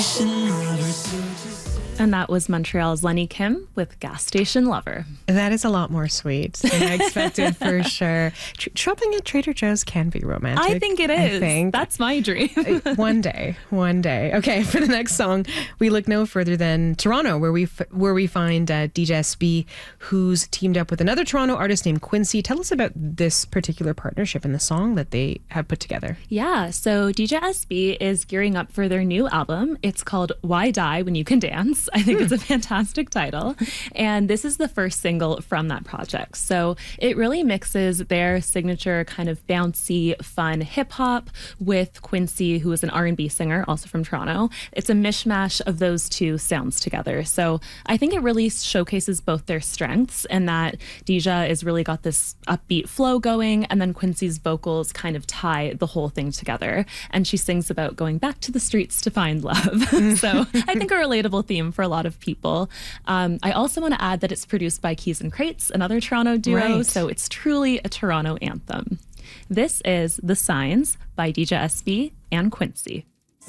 And that was Montreal's Lenny Kim with Gas Station Lover. That is a lot more sweet than I expected for sure. Shopping at Trader Joe's can be romantic. I think it is. That's my dream. One day. Okay, for the next song, we look no further than Toronto, where we find DJ SB, who's teamed up with another Toronto artist named Quincy. Tell us about this particular partnership and the song that they have put together. Yeah, so DJ SB is gearing up for their new album. It's called Why Die When You Can Dance. I think it's a fantastic title. And this is the first single from that project. So it really mixes their signature kind of bouncy, fun hip hop with Quincy, who is an R&B singer, also from Toronto. It's a mishmash of those two sounds together. So I think it really showcases both their strengths, and that Deja has really got this upbeat flow going, and then Quincy's vocals kind of tie the whole thing together. And she sings about going back to the streets to find love. So I think a relatable theme for a lot of people. I also want to add that it's produced by Keys and Crates, another Toronto duo, right. So it's truly a Toronto anthem. This is The Signs by DJ SB and Quincy.